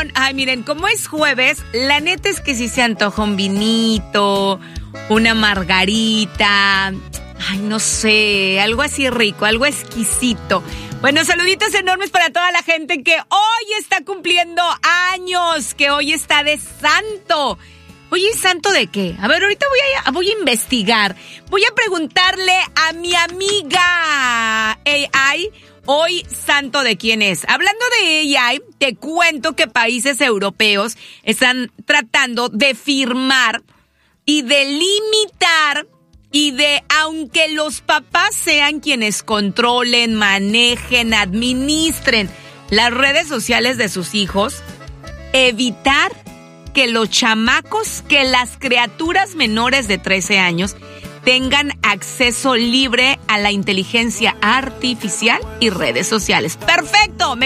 oigan, miren, como es jueves, la neta es que sí se antoja un vinito, una margarita, no sé, algo así rico, algo exquisito. Bueno, saluditos enormes para toda la gente que hoy está cumpliendo años, que hoy está de santo. Oye, ¿santo de qué? A ver, ahorita voy a investigar. Voy a preguntarle a mi amiga AI, hoy santo de quién es. Hablando de AI, te cuento que países europeos están tratando de firmar y de limitar y de, aunque los papás sean quienes controlen, manejen, administren las redes sociales de sus hijos, evitar que los chamacos, que las criaturas menores de 13 años tengan acceso libre a la inteligencia artificial y redes sociales. ¡Perfecto!